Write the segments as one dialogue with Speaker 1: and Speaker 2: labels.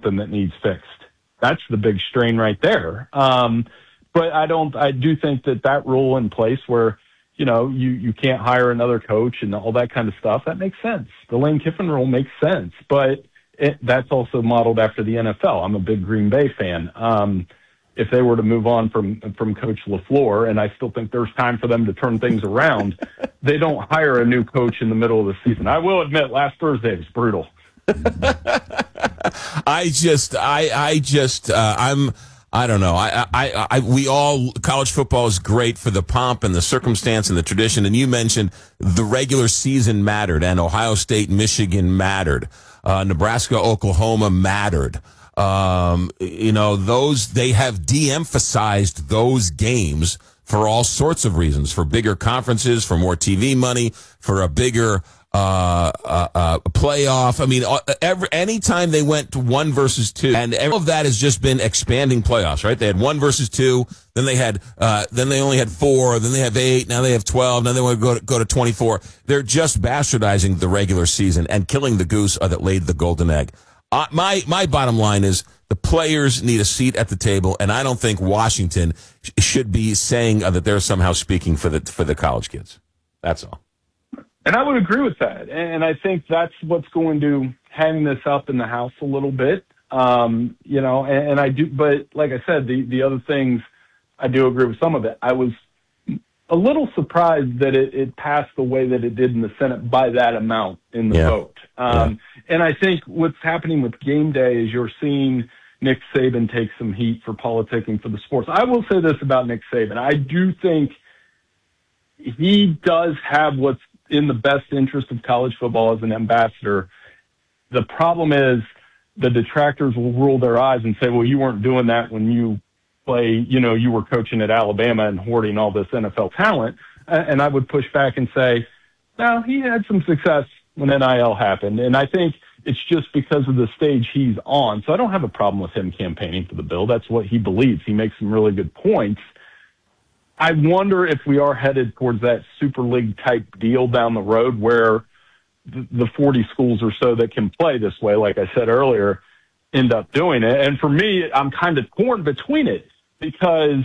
Speaker 1: something that needs fixed. That's the big strain right there. But I do think that rule in place where, you can't hire another coach and all that kind of stuff, that makes sense. The Lane Kiffin rule makes sense, but that's also modeled after the NFL. I'm a big Green Bay fan. If they were to move on from Coach LaFleur, and I still think there's time for them to turn things around, they don't hire a new coach in the middle of the season. I will admit, last Thursday was brutal.
Speaker 2: I don't know. College football is great for the pomp and the circumstance and the tradition. And you mentioned the regular season mattered, and Ohio State, Michigan mattered. Nebraska, Oklahoma mattered. They have de-emphasized those games for all sorts of reasons, for bigger conferences, for more TV money, for a bigger playoff. I mean, anytime they went to 1 versus 2, and all of that has just been expanding playoffs, right? They had 1 versus 2, then they only had 4, then they have 8, now they have 12, now they want to go to 24. They're just bastardizing the regular season and killing the goose that laid the golden egg. My bottom line is the players need a seat at the table, and I don't think Washington should be saying that they're somehow speaking for the college kids. That's all.
Speaker 1: And I would agree with that. And I think that's what's going to hang this up in the House a little bit. And I do, but like I said, the other things, I do agree with some of it. I was a little surprised that it passed the way that it did in the Senate by that amount in the vote. And I think what's happening with game day is you're seeing Nick Saban take some heat for politicking for the sports. I will say this about Nick Saban. I do think he does have what's in the best interest of college football as an ambassador. The problem is the detractors will roll their eyes and say, well, you weren't doing that when you you were coaching at Alabama and hoarding all this NFL talent. And I would push back and say, no, he had some success when NIL happened. And I think it's just because of the stage he's on. So I don't have a problem with him campaigning for the bill. That's what he believes. He makes some really good points. I wonder if we are headed towards that Super League type deal down the road where the 40 schools or so that can play this way, like I said earlier, end up doing it. And for me, I'm kind of torn between it because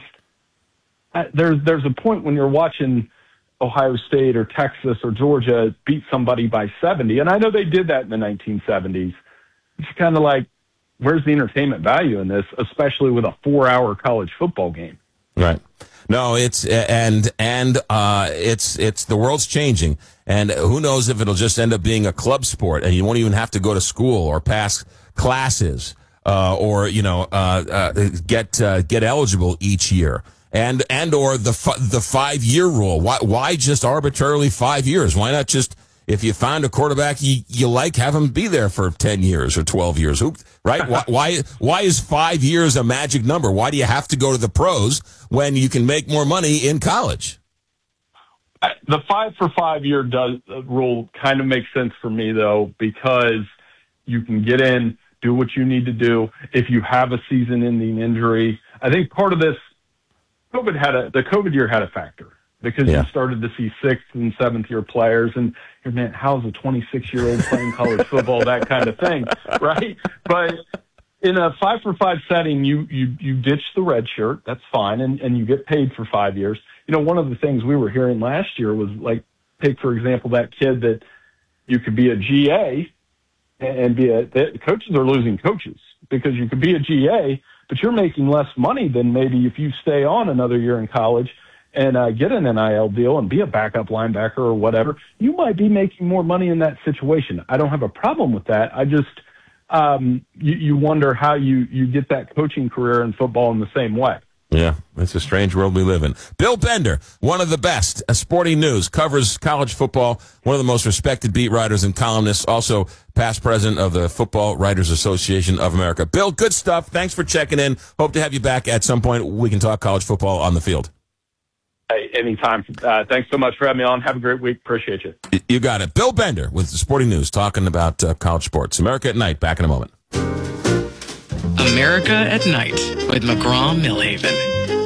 Speaker 1: there's a point when you're watching Ohio State or Texas or Georgia beat somebody by 70. And I know they did that in the 1970s. It's kind of like, where's the entertainment value in this, especially with a 4-hour college football game?
Speaker 2: Right. No, it's the world's changing, and who knows if it'll just end up being a club sport, and you won't even have to go to school or pass classes, or get eligible each year, and or the 5-year rule. Why just arbitrarily 5 years? Why not just, if you find a quarterback you like, have him be there for 10 years or 12 years, right? Why is 5 years a magic number? Why do you have to go to the pros when you can make more money in college?
Speaker 1: The 5 for 5 year rule kind of makes sense for me, though, because you can get in, do what you need to do. If you have a season-ending injury, I think part of this, the COVID year had a factor. Because you started to see 6th and 7th year players, and you're, man, how's a 26-year-old playing college football, that kind of thing, right? But in a 5 for 5 setting, you ditch the red shirt, that's fine, and you get paid for 5 years. One of the things we were hearing last year was, like, take, for example, that kid that you could be a GA and coaches are losing coaches because you could be a GA, but you're making less money than maybe if you stay on another year in college and get an NIL deal and be a backup linebacker or whatever. You might be making more money in that situation. I don't have a problem with that. I just, you wonder how you get that coaching career in football in the same way.
Speaker 2: Yeah, it's a strange world we live in. Bill Bender, one of the best, Sporting News, covers college football, one of the most respected beat writers and columnists, also past president of the Football Writers Association of America. Bill, good stuff. Thanks for checking in. Hope to have you back at some point. We can talk college football on the field.
Speaker 1: Hey, anytime. Thanks so much for having me on. Have a great week. Appreciate you.
Speaker 2: You got it. Bill Bender with the Sporting News talking about college sports. America at Night. Back in a moment.
Speaker 3: America at Night with McGraw-Milhaven.